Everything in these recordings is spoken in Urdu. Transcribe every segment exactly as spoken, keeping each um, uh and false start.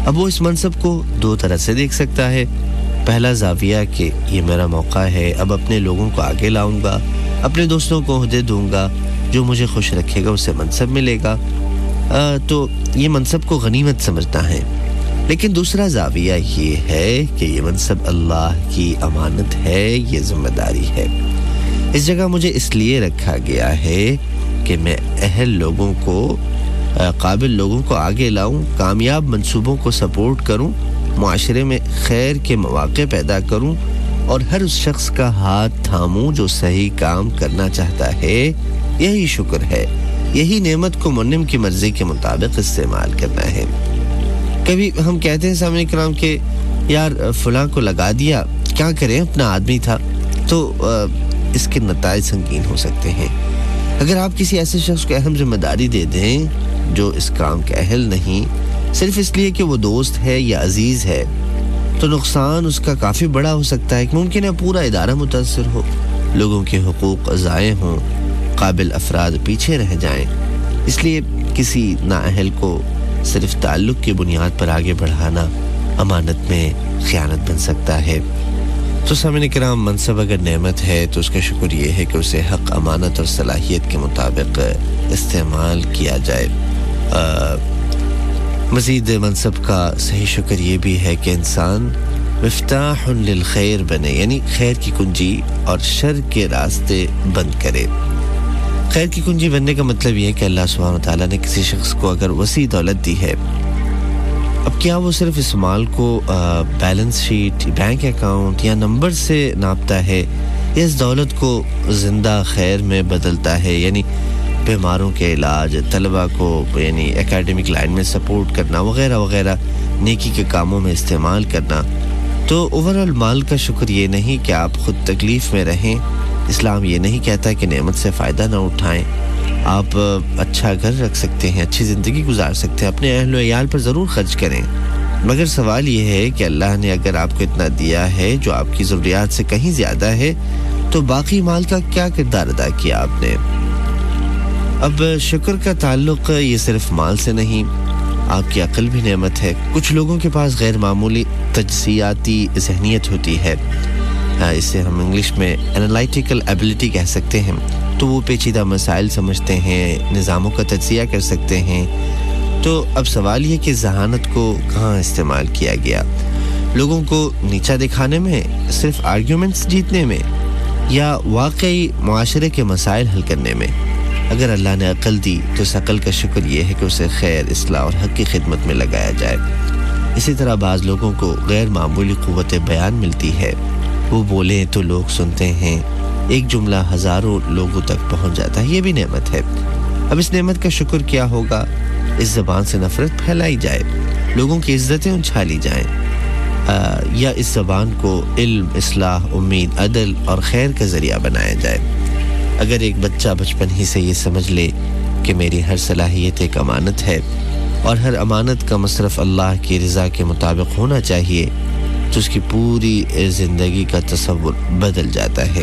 اب وہ اس منصب کو دو طرح سے دیکھ سکتا ہے. پہلا زاویہ کہ یہ میرا موقع ہے, اب اپنے لوگوں کو آگے لاؤں گا, اپنے دوستوں کو عہدے دوں گا, جو مجھے خوش رکھے گا اسے منصب ملے گا, آ, تو یہ منصب کو غنیمت سمجھتا ہے. لیکن دوسرا زاویہ یہ ہے کہ یہ منصب اللہ کی امانت ہے, یہ ذمہ داری ہے. اس جگہ مجھے اس لیے رکھا گیا ہے کہ میں اہل لوگوں کو, قابل لوگوں کو آگے لاؤں, کامیاب منصوبوں کو سپورٹ کروں, معاشرے میں خیر کے مواقع پیدا کروں اور ہر اس شخص کا ہاتھ تھاموں جو صحیح کام کرنا چاہتا ہے. یہی شکر ہے, یہی نعمت کو منعم کی مرضی کے مطابق استعمال کرنا ہے. کبھی ہم کہتے ہیں سامعین کرام کہ یار فلاں کو لگا دیا, کیا کریں, اپنا آدمی تھا, تو اس کے نتائج سنگین ہو سکتے ہیں. اگر آپ کسی ایسے شخص کو اہم ذمہ داری دے دیں جو اس کام کا اہل نہیں, صرف اس لیے کہ وہ دوست ہے یا عزیز ہے, تو نقصان اس کا کافی بڑا ہو سکتا ہے. کہ ممکن ہے پورا ادارہ متاثر ہو, لوگوں کے حقوق ضائع ہوں, قابل افراد پیچھے رہ جائیں. اس لیے کسی نااہل کو صرف تعلق کی بنیاد پر آگے بڑھانا امانت میں خیانت بن سکتا ہے. تو سامعین کرام, منصب اگر نعمت ہے تو اس کا شکر یہ ہے کہ اسے حق, امانت اور صلاحیت کے مطابق استعمال کیا جائے. آ, مزید منصب کا صحیح شکر یہ بھی ہے کہ انسان مفتاح للخیر بنے, یعنی خیر کی کنجی اور شر کے راستے بند کرے. خیر کی کنجی بننے کا مطلب یہ ہے کہ اللہ سبحانہ و تعالیٰ نے کسی شخص کو اگر وسیع دولت دی ہے, اب کیا وہ صرف اس مال کو بیلنس شیٹ, بینک اکاؤنٹ یا نمبر سے ناپتا ہے, یا اس دولت کو زندہ خیر میں بدلتا ہے, یعنی بیماروں کے علاج, طلبہ کو یعنی اکیڈمک لائن میں سپورٹ کرنا وغیرہ وغیرہ, نیکی کے کاموں میں استعمال کرنا. تو اوورآل مال کا شکر یہ نہیں کہ آپ خود تکلیف میں رہیں. اسلام یہ نہیں کہتا کہ نعمت سے فائدہ نہ اٹھائیں. آپ اچھا گھر رکھ سکتے ہیں, اچھی زندگی گزار سکتے ہیں, اپنے اہل و عیال پر ضرور خرچ کریں, مگر سوال یہ ہے کہ اللہ نے اگر آپ کو اتنا دیا ہے جو آپ کی ضروریات سے کہیں زیادہ ہے, تو باقی مال کا کیا کردار ادا کیا آپ نے. اب شکر کا تعلق یہ صرف مال سے نہیں, آپ کی عقل بھی نعمت ہے. کچھ لوگوں کے پاس غیر معمولی تجزیاتی ذہنیت ہوتی ہے, اسے ہم انگلش میں انالائٹیکل ایبلٹی کہہ سکتے ہیں. تو وہ پیچیدہ مسائل سمجھتے ہیں, نظاموں کا تجزیہ کر سکتے ہیں. تو اب سوال یہ کہ ذہانت کو کہاں استعمال کیا گیا, لوگوں کو نیچا دکھانے میں, صرف آرگیومنٹس جیتنے میں, یا واقعی معاشرے کے مسائل حل کرنے میں. اگر اللہ نے عقل دی تو اس عقل کا شکر یہ ہے کہ اسے خیر, اصلاح اور حق کی خدمت میں لگایا جائے. اسی طرح بعض لوگوں کو غیر معمولی قوت بیان ملتی ہے, وہ بولیں تو لوگ سنتے ہیں, ایک جملہ ہزاروں لوگوں تک پہنچ جاتا ہے, یہ بھی نعمت ہے. اب اس نعمت کا شکر کیا ہوگا, اس زبان سے نفرت پھیلائی جائے, لوگوں کی عزتیں انچھالی جائیں, آ, یا اس زبان کو علم, اصلاح, امید, عدل اور خیر کا ذریعہ بنایا جائے. اگر ایک بچہ بچپن ہی سے یہ سمجھ لے کہ میری ہر صلاحیت ایک امانت ہے اور ہر امانت کا مصرف اللہ کی رضا کے مطابق ہونا چاہیے, تو اس کی پوری زندگی کا تصور بدل جاتا ہے.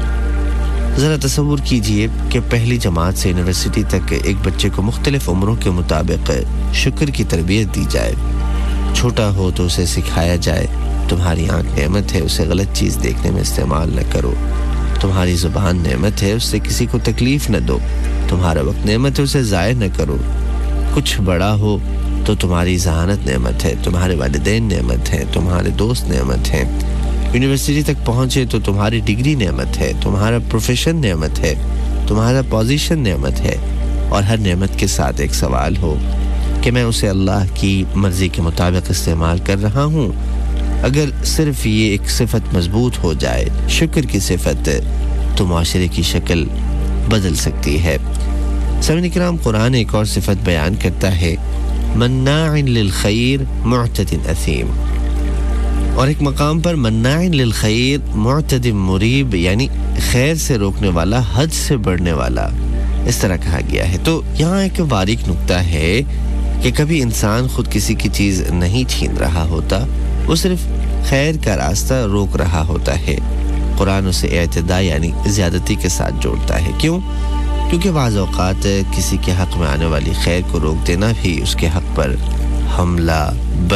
ذرا تصور کیجئے کہ پہلی جماعت سے یونیورسٹی تک ایک بچے کو مختلف عمروں کے مطابق شکر کی تربیت دی جائے. چھوٹا ہو تو اسے سکھایا جائے, تمہاری آنکھ نعمت ہے, اسے غلط چیز دیکھنے میں استعمال نہ کرو. تمہاری زبان نعمت ہے, اس سے کسی کو تکلیف نہ دو. تمہارا وقت نعمت ہے, اسے ضائع نہ کرو. کچھ بڑا ہو تو تمہاری ذہانت نعمت ہے, تمہارے والدین نعمت ہیں, تمہارے دوست نعمت ہیں. یونیورسٹی تک پہنچے تو تمہاری ڈگری نعمت ہے, تمہارا پروفیشن نعمت ہے, تمہارا پوزیشن نعمت ہے. اور ہر نعمت کے ساتھ ایک سوال ہو کہ میں اسے اللہ کی مرضی کے مطابق استعمال کر رہا ہوں. اگر صرف یہ ایک صفت مضبوط ہو جائے, شکر کی صفت, تو معاشرے کی شکل بدل سکتی ہے. سامعین کرام, قرآن ایک اور صفت بیان کرتا ہے, مناع للخیر معتد اثیم. اور ایک مقام پر مناع للخیر معتد مریب, یعنی خیر سے روکنے والا, حد سے بڑھنے والا, اس طرح کہا گیا ہے. تو یہاں ایک باریک نکتہ ہے کہ کبھی انسان خود کسی کی چیز نہیں چھین رہا ہوتا, وہ صرف خیر کا راستہ روک رہا ہوتا ہے. قرآن اسے اعتداء یعنی زیادتی کے ساتھ جوڑتا ہے. کیوں؟ کیونکہ بعض اوقات کسی کے حق میں آنے والی خیر کو روک دینا بھی اس کے حق پر حملہ